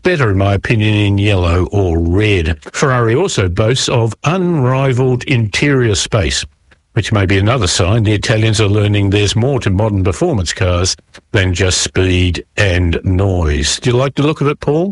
better, in my opinion, in yellow or red. Ferrari also boasts of unrivaled interior space, which may be another sign the Italians are learning there's more to modern performance cars than just speed and noise. Do you like the look of it, Paul?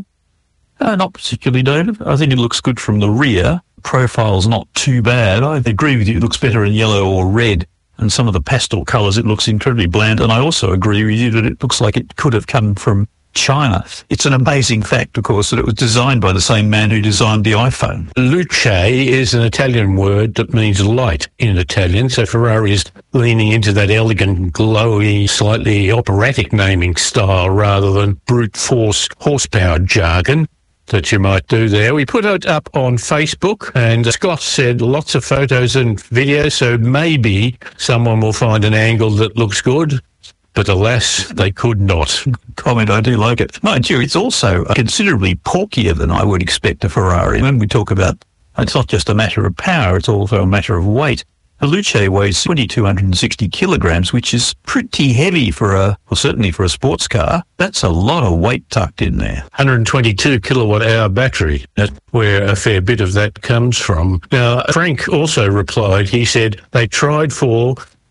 Not particularly, David. I think it looks good from the rear. Profile's not too bad. I agree with you. It looks better in yellow or red. And some of the pastel colours, it looks incredibly bland. And I also agree with you that it looks like it could have come from China. It's an amazing fact, of course, that it was designed by the same man who designed the iPhone. Luce is an Italian word that means light in Italian, so Ferrari is leaning into that elegant, glowy, slightly operatic naming style rather than brute force horsepower jargon that you might do there. We put it up on Facebook, and Scott said lots of photos and videos, so maybe someone will find an angle that looks good. But alas, they could not. Comment, I do like it. Mind you, it's also considerably porkier than I would expect a Ferrari. When we talk about, it's not just a matter of power, it's also a matter of weight. A Luce weighs 2,260 kilograms, which is pretty heavy certainly for a sports car. That's a lot of weight tucked in there. 122 kilowatt hour battery. That's where a fair bit of that comes from. Now, Frank also replied, he said, they tried for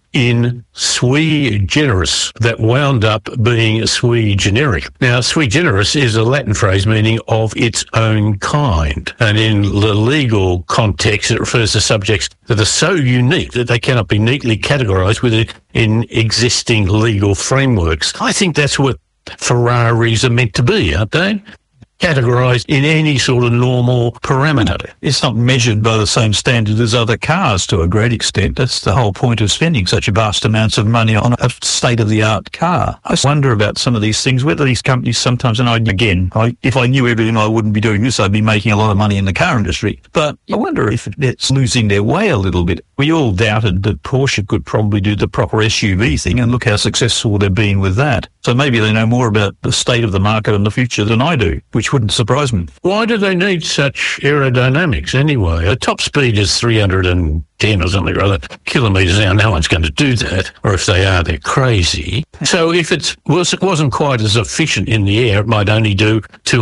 in sui generis that wound up being sui generic. Now, sui generis is a Latin phrase meaning of its own kind. And in the legal context, it refers to subjects that are so unique that they cannot be neatly categorised within existing legal frameworks. I think that's what Ferraris are meant to be, aren't they? Categorised in any sort of normal parameter. It's not measured by the same standard as other cars to a great extent. That's the whole point of spending such vast amounts of money on a state-of-the-art car. I wonder about some of these things, whether these companies sometimes, and if I knew everything, I wouldn't be doing this. I'd be making a lot of money in the car industry. But I wonder if it's losing their way a little bit. We all doubted that Porsche could probably do the proper SUV thing, and look how successful they've been with that. So maybe they know more about the state of the market and the future than I do, which wouldn't surprise me. Why do they need such aerodynamics anyway? A top speed is 310 or something or other kilometres an hour. No one's going to do that. Or if they are, they're crazy. So if it wasn't quite as efficient in the air, it might only do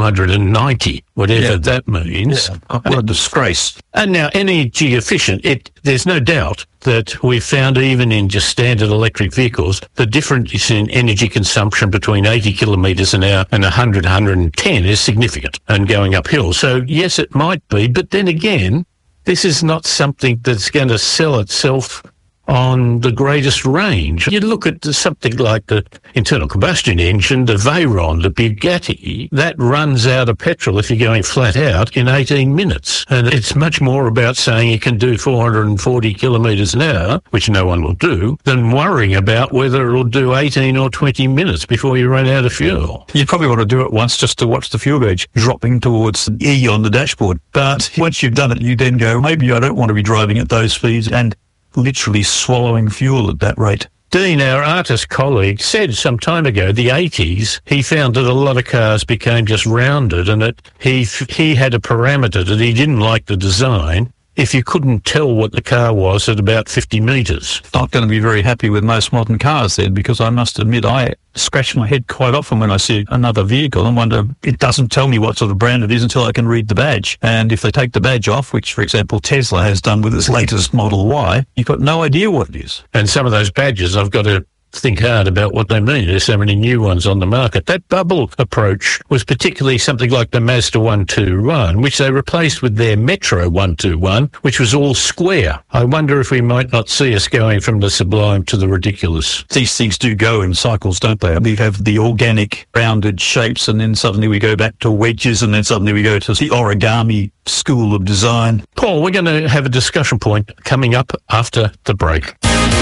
290, whatever that means. Yeah. What a disgrace. And now, energy efficient, there's no doubt that we've found even in just standard electric vehicles, the difference in energy consumption between 80 kilometres an hour and 100, 110 is significant and going uphill. So yes, it might be, but then again, this is not something that's going to sell itself on the greatest range. You look at something like the internal combustion engine, the Veyron, the Bugatti, that runs out of petrol if you're going flat out in 18 minutes. And it's much more about saying you can do 440 kilometres an hour, which no one will do, than worrying about whether it'll do 18 or 20 minutes before you run out of fuel. You'd probably want to do it once just to watch the fuel gauge dropping towards E on the dashboard. But once you've done it, you then go, maybe I don't want to be driving at those speeds and literally swallowing fuel at that rate. Dean, our artist colleague, said some time ago, the 80s, he found that a lot of cars became just rounded and that he had a parameter that he didn't like the design if you couldn't tell what the car was at about 50 metres. Not going to be very happy with most modern cars then, because I must admit I scratch my head quite often when I see another vehicle and wonder, it doesn't tell me what sort of brand it is until I can read the badge. And if they take the badge off, which for example Tesla has done with its latest Model Y, you've got no idea what it is. And some of those badges, I've got to think hard about what they mean. There's so many new ones on the market. That bubble approach was particularly something like the Mazda 121, which they replaced with their Metro 121, which was all square. I wonder if we might not see us going from the sublime to the ridiculous. These things do go in cycles, don't they? We have the organic rounded shapes, and then suddenly we go back to wedges, and then suddenly we go to the origami school of design. Paul, we're going to have a discussion point coming up after the break.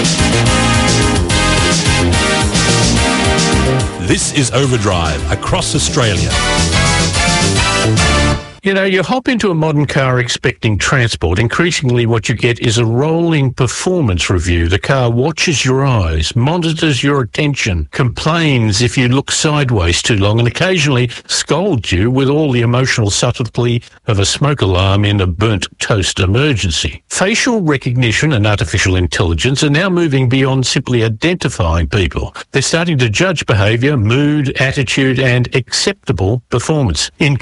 This is Overdrive across Australia. You know, you hop into a modern car expecting transport. Increasingly, what you get is a rolling performance review. The car watches your eyes, monitors your attention, complains if you look sideways too long, and occasionally scolds you with all the emotional subtlety of a smoke alarm in a burnt toast emergency. Facial recognition and artificial intelligence are now moving beyond simply identifying people. They're starting to judge behaviour, mood, attitude, and acceptable performance. In